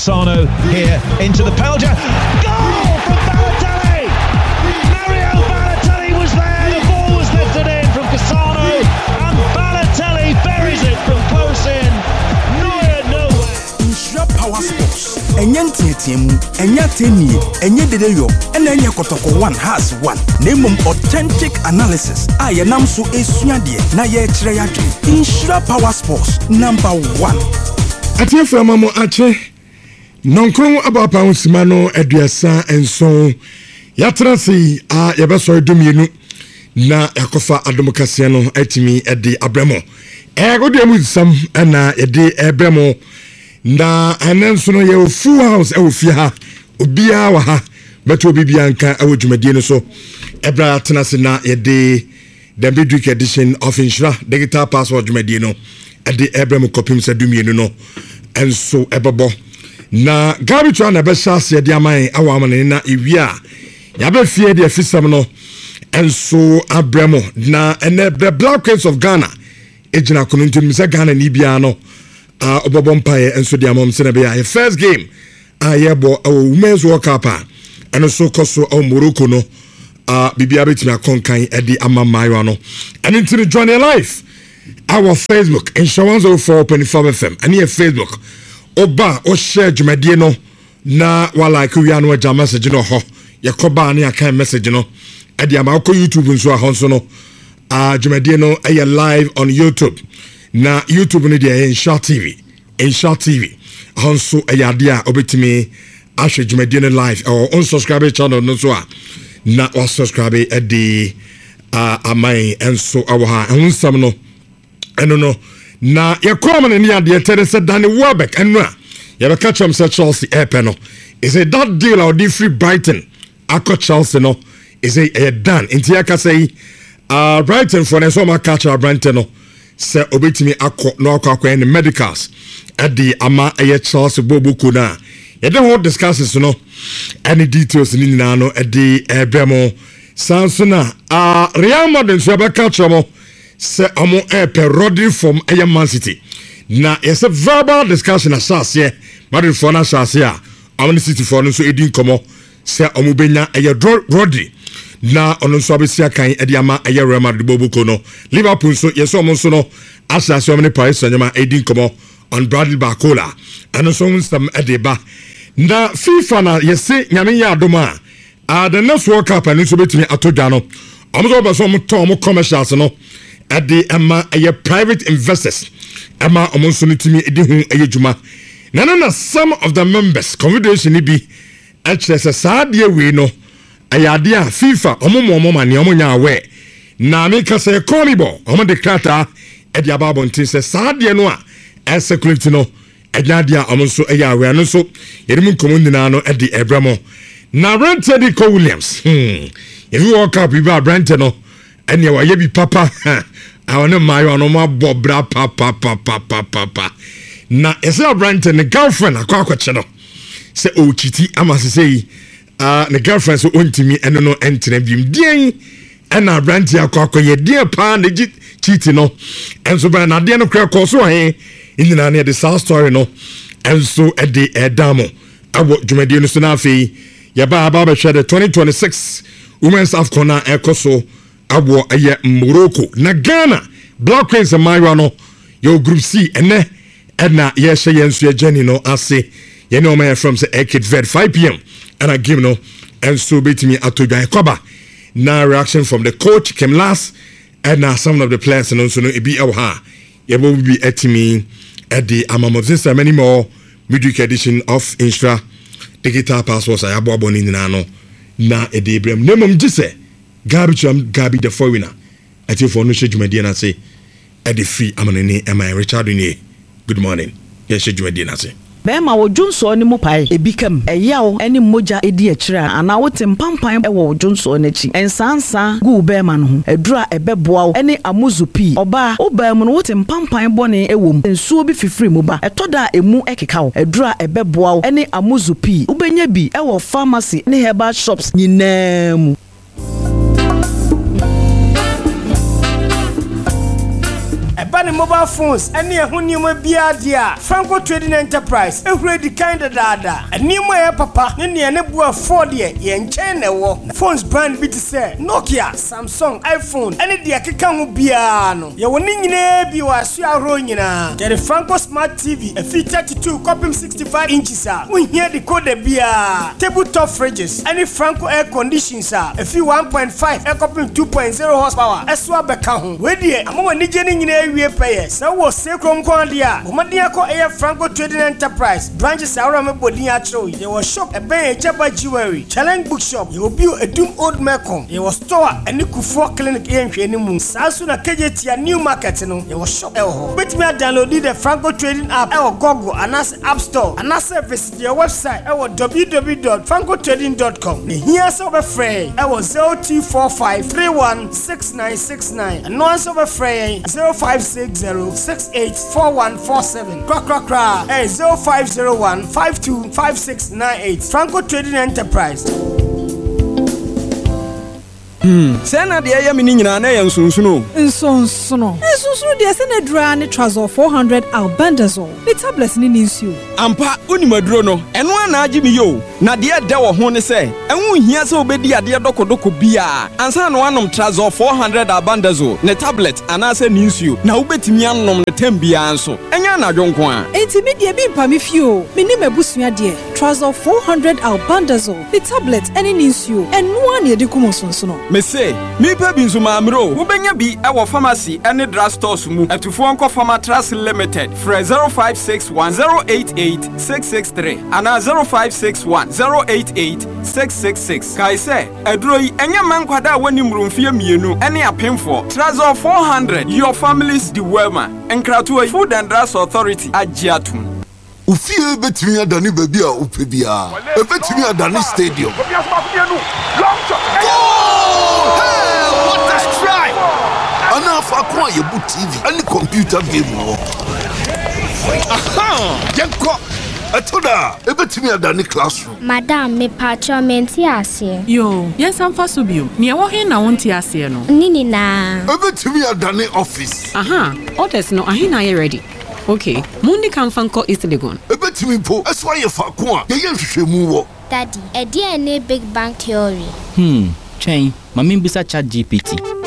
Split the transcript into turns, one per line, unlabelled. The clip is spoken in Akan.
Cassano here into the penalty. Goal from Balotelli! Mario Balotelli was there. The ball was lifted in from Cassano, and Balotelli buries it from close in. Neuer nowhere.
Insura Power Sports. Enye tietiemu, enye teni, enye dedeyo, enye kotoko one has one. Name authentic analysis. Aye namso esuade na ye kire yadwe. Insura Power Sports #1.
Atie framamo ache nonkron abapa usimano aduasa enso yatrasi a yebeso edumienu na yakofa adomokase no atimi ede abremo godemu sam na ede ebremo na anenso no ye full house ofie ha obia wa ha beto bibia nka awodwumadie no so ebra atenase na ede the midweek edition of Insura digital password dwumadie no ede ebremo kopim sedumienu no enso ebebo na garbage na be shase de aman awamane na ewia ya be fie de afisam no enso abremo na the Black Queens of Ghana ejina kono ntim se Ghana ni bia no obobo mpae enso de amom se na be ya first game ayebo women's world cup enso koso Morocco no bibia betimi akonkan edi amamayo no enintini join your life our Facebook Insura 104.5 FM and your Facebook oba o share dwumadie no na wala like we anu aja message no ho yakoba na aka message no ade ama ko YouTube nso ahonso no dwumadie no aye live on YouTube na YouTube no dey Insura TV ahonso aye ade a obetimi ahwe dwumadie no live or unsubscribe channel no so na wa subscribe ade amai enso awaha ehunsam no eno na yekomane ni ade tere se Danny Welbeck enwa ye be catch am se Chelsea no is it that deal or the free Brighton akọ Chelsea no is it done inti aka say Brighton for na so ma catch Brighton no se obetimi akọ no akọ en medicals at the ama Chelsea bobuku na ye dey hold discussions no any details ni na no at the Bremo Sansona Real Madrid so be catch am se amo Rodri from Man City na yes a verbal discussion asase Madrid for na asase Man City for no so edin komo se amo benya Rodri na ono so abesia kan ediama Real Madrid bobuko no Liverpool so yes omo so no asase omo ne Paris Saint-Germain edin komo on Bradley Barcola and so some edeba na FIFA na yesi nyame ya adoma the next World Cup and so betimi atodwa no omo so be so omo to omo commercials no at the private investors Emma Omonsunitimi Edihu Ejuma. Nana some of the members confederation be actually sad year we no ayadia FIFA omo mani omo nya we na make say Konibo omo declare e dia babontin say sad year no a security no ayadia omo so eya we no so yedum komundina no e di ebramo na Rented Williams if you walk up you Brent no ene wa ye bi papa awon mayo no ma bobra papa na ese Brighton ne girlfriend akwakoche no se o chiti amase sei ne girlfriend so ontimi eno no entena bim dien ena Brighton akwakoye dien pa ne chiti no enso bra na dien no kra koso he inina ne the sad story no enso e de edamo abo dwumadie no so na afei ya ba be hwede 2026 Women's AFCON na ekoso abo aye Morocco na Ghana Black Queens Mayo no your group C ene na yes yensu ye journey no ase ye no man from say Ekid Vet 5 p.m. and I give no and so betimi atodwa ekoba na reaction from the coach came last and some of the players and also no ebi ha ye will be etimi at the amamozisa many more midweek edition of Insura digital passports ayabo aboni na no na ede Ibrahim nemom gise Gabi the foreigner at your phone dwumadie na say at the free amanene am Richard Unie. Good morning. Yes, dwumadie na say
Bema wo Junso ni mu pai ebikam eyawo eni moja edi akira ana wote mpampan ewo Junso n'achi ensansa gu bema no ho edura ebeboa wo eni amuzupi oba obam no wote mpampan bone ewom ensuo bi fifiri mu ba etoda emu ekeka wo edura ebeboa wo eni amuzupi ubenya bi ewo pharmacy ne herbal shops nyinam
Ebani
mobile phones any ehunium bia dia Franco Trading Enterprise ehuredi kinda dada enimo e papa ne ne bua 4 de ye nchen na wo phones brand bi te say Nokia Samsung iPhone any de akeka ho bia no ye woni nyina bi wa so ahro nyina the Franco Smart TV a fit 32 copy 65 inches a we hear the code bia tabletop fridges any Franco air conditions a fit 1.5 air copy 2.0 horsepower eswa beka ho we de amama ni je ni nyina ewie paye so wo se krom kon dia omadia ko air Franco Trading Enterprise branches awra me bodin a chiro ye wo shop ebe Echaba Jewelry Challenge Bookshop ye obi edum old Mekong ye wo store any Kufo clinic ye nhwe ni mu sasu na kejetia new market no ye wo shop e ho betimi a download the Franco Trading app e wo Google anas App Store anas visit your website e wo www.francotrading.com ne here so be free e wo 0245316969 and no answer be free 0560684147 kra 0501525698 Franco Trading Enterprise.
Sena de ya mini nyina na ya nsunsuno.
Nsunsuno de sena dra ne trouser 400 albendazole. The tablets ni nsuo.
Ampa unimaduro no. Eno ana agi mi yo. Na de da wo ho ne se. Enwu hia se obedi ade dokodoko bia. Ansa no anom trouser 400 albendazole. Ne tablet anase ni nsuo. Na ubetimi anom ne tambia anso. Enya na dwonko a.
Enti mi de bi mpa mi fio. Mini mabusua de. Trouser 400 albendazole. The tablet eni ni nsuo. Eno ana de kumonsunsuno.
Me say, me pa bi nzuma amro. Wo benya bi e wo pharmacy ene drug stores mu. Etufo nko Pharmatras Limited. Fra 0561088663 ana 0561088666. Kai say, edro yi enya mankwada wani mrumfie mienu ene apemfo. Trouser 400 your family's the welma. Enkrato Food and Drugs Authority agiatum.
Ufie betimi adani baby a upebia. Ebetimi adani stadium. Hey, what a strike! Enough acquire your boot TV and the computer game war. Aha! Jenko! Atoda! Ebetimi adani classroom.
Madam, me patcho menti ase.
Yo, yes, I'm for Subio. Near walking na won't ase no.
Nini na.
Ebetimi adani office.
Aha, orders no, ahina ye ready. Okay, Mundi can fanko East Legon.
Ebetimi po, that's why you fakwa. Ye nhwehwemu wo.
Daddy, e dia ne big bang theory.
Chain, mami bisa chat GPT.